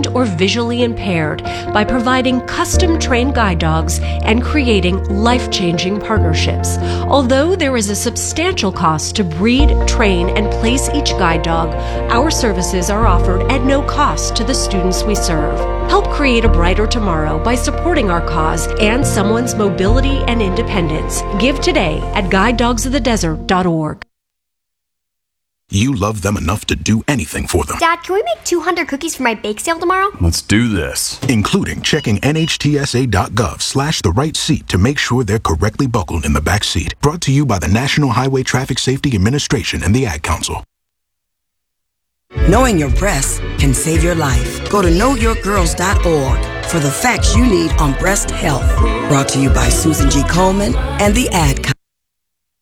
or visually impaired by providing custom-trained guide dogs and creating life-changing partnerships. Although there is a substantial cost to breed, train, and place each guide dog, our services are offered at no cost to the students we serve. Help create a brighter tomorrow by supporting our cause and someone's mobility and independence. Give today at guidedogsofthedesert.org. You love them enough to do anything for them. Dad, can we make 200 cookies for my bake sale tomorrow? Let's do this. Including checking nhtsa.gov/the right seat to make sure they're correctly buckled in the back seat. Brought to you by the National Highway Traffic Safety Administration and the Ad Council. Knowing your breasts can save your life. Go to knowyourgirls.org for the facts you need on breast health. Brought to you by Susan G. Komen and the Ad Council.